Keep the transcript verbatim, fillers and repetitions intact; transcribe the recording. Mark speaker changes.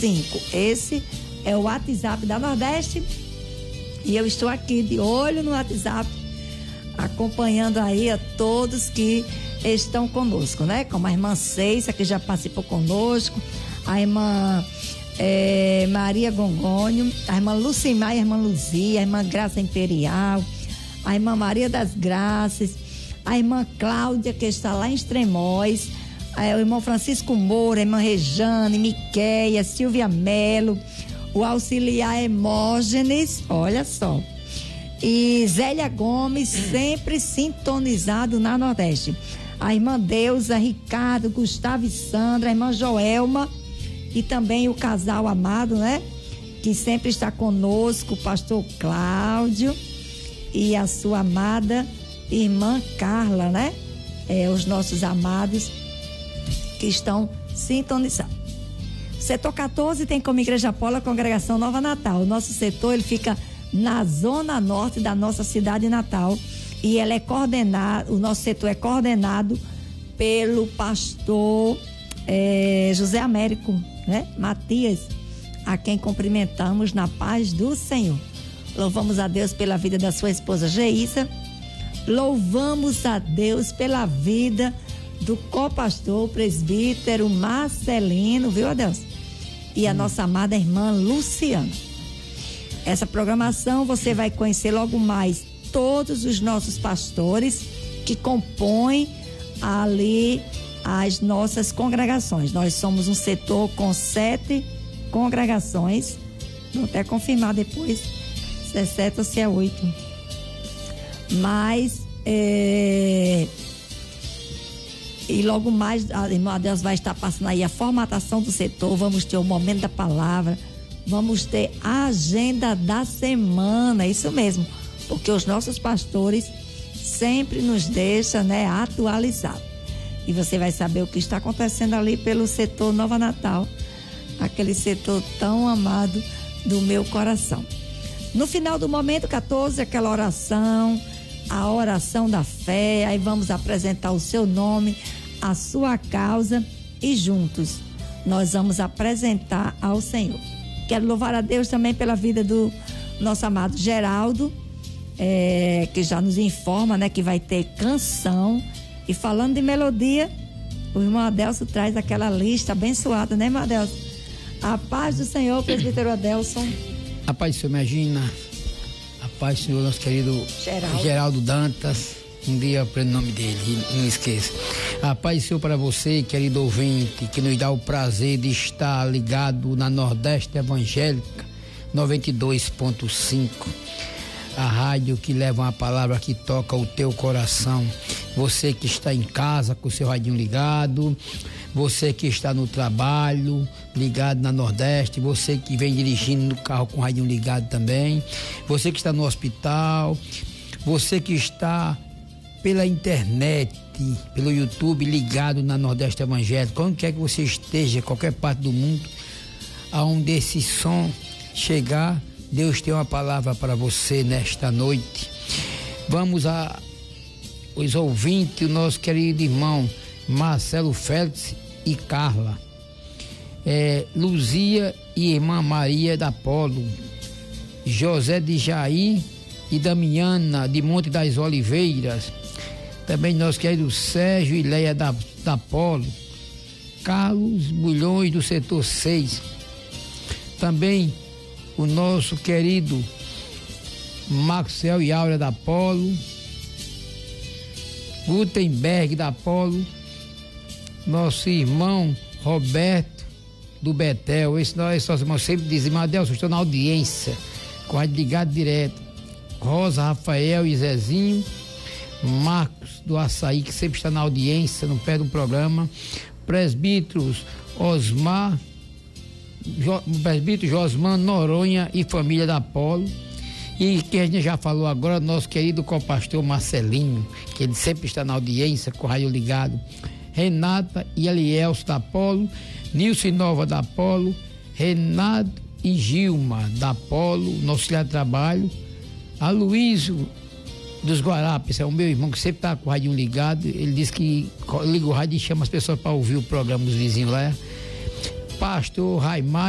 Speaker 1: cinco. Esse é o WhatsApp da Nordeste. E eu estou aqui de olho no WhatsApp, acompanhando aí a todos que estão conosco, né? Como a irmã Ceissa, que já participou conosco, a irmã é, Maria Gongônio, a irmã Lucimar, a irmã Luzia, a irmã Graça Imperial, a irmã Maria das Graças, a irmã Cláudia, que está lá em Extremóis, o irmão Francisco Moura, a irmã Rejane, Miquéia, Silvia Melo, o auxiliar Hemógenes, olha só, e Zélia Gomes, sempre sintonizado na Nordeste. A irmã Deusa, Ricardo, Gustavo e Sandra, a irmã Joelma e também o casal amado, né? Que sempre está conosco, o pastor Cláudio e a sua amada irmã Carla, né? É, os nossos amados que estão sintonizados. Setor quatorze tem como Igreja Apolo a Congregação Nova Natal. O nosso setor, ele fica na zona norte da nossa cidade natal e ela é coordenado, o nosso setor é coordenado pelo pastor é, José Américo, né? Matias, a quem cumprimentamos na paz do Senhor. Louvamos a Deus pela vida da sua esposa Geissa. Louvamos a Deus pela vida do co-pastor, presbítero Marcelino, viu, Adeus? E a hum. nossa amada irmã Luciana. Essa programação você vai conhecer logo mais todos os nossos pastores que compõem ali as nossas congregações. Nós somos um setor com sete congregações, vou até confirmar depois se é sete ou se é oito. Mas é... e logo mais a irmã Deus vai estar passando aí a formatação do setor, vamos ter o momento da palavra, vamos ter a agenda da semana, isso mesmo, porque os nossos pastores sempre nos deixam, né, atualizados. E você vai saber o que está acontecendo ali pelo setor Nova Natal, aquele setor tão amado do meu coração. No final do momento quatorze, aquela oração, a oração da fé, aí vamos apresentar o seu nome, a sua causa e juntos nós vamos apresentar ao Senhor. Quero louvar a Deus também pela vida do nosso amado Geraldo, é, que já nos informa, né, que vai ter canção. E falando de melodia, o irmão Adelson traz aquela lista abençoada, né, irmão Adelson? A paz do Senhor, presbítero Adelson.
Speaker 2: A paz do Senhor, imagina. A paz do Senhor, nosso querido Geraldo, Geraldo Dantas. Um dia aprenda o nome dele, não esqueça. A paz do Senhor para você, querido ouvinte, que nos dá o prazer de estar ligado na Nordeste Evangélica noventa e dois ponto cinco. A rádio que leva uma palavra que toca o teu coração. Você que está em casa com o seu radinho ligado, você que está no trabalho ligado na Nordeste, você que vem dirigindo no carro com o radinho ligado também, você que está no hospital, você que está pela internet, pelo YouTube ligado na Nordeste Evangélica, onde quer que você esteja, qualquer parte do mundo, aonde esse som chegar, Deus tem uma palavra para você nesta noite. Vamos a os ouvintes, o nosso querido irmão Marcelo Félix e Carla, é, Luzia e irmã Maria da Polo, José de Jair e Damiana de Monte das Oliveiras, também nosso querido Sérgio e Leia da, da Polo, Carlos Bulhões do setor seis, também o nosso querido Maxwell e Áurea da Polo, Gutenberg da Polo, nosso irmão Roberto do Betel. Esse nós, nossos irmãos sempre dizem, mas Adelson, estou na audiência, com a ligado direto. Rosa, Rafael e Zezinho, Marcos do Açaí, que sempre está na audiência, não perde um programa. Presbíteros Osmar, jo, presbítero Josman Noronha e família da Polo. E que a gente já falou agora, nosso querido co-pastor Marcelinho, que ele sempre está na audiência, com o raio ligado. Renata e Elielso da Polo, Nilce Nova da Polo, Renato e Gilma da Polo, no auxiliar de trabalho. Aloísio dos Guarapes, é o meu irmão que sempre está com o radinho ligado. Ele diz que liga o rádio e chama as pessoas para ouvir o programa dos vizinhos lá. Pastor Raimar